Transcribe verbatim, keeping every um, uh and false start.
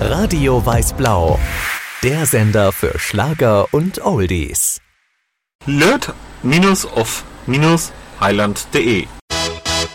Radio Weiß-Blau, der Sender für Schlager und Oldies. löt-off-highland punkt de